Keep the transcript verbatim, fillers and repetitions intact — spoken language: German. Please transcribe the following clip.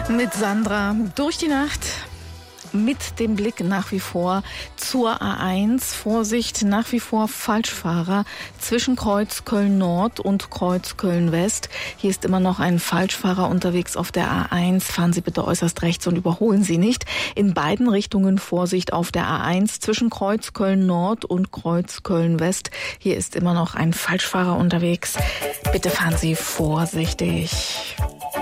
Mit Sandra durch die Nacht. Mit dem Blick nach wie vor zur A eins. Vorsicht, nach wie vor Falschfahrer zwischen Kreuz Köln-Nord und Kreuz Köln-West. Hier ist immer noch ein Falschfahrer unterwegs auf der A eins. Fahren Sie bitte äußerst rechts und überholen Sie nicht. In beiden Richtungen Vorsicht auf der A eins zwischen Kreuz Köln-Nord und Kreuz Köln-West. Hier ist immer noch ein Falschfahrer unterwegs. Bitte fahren Sie vorsichtig.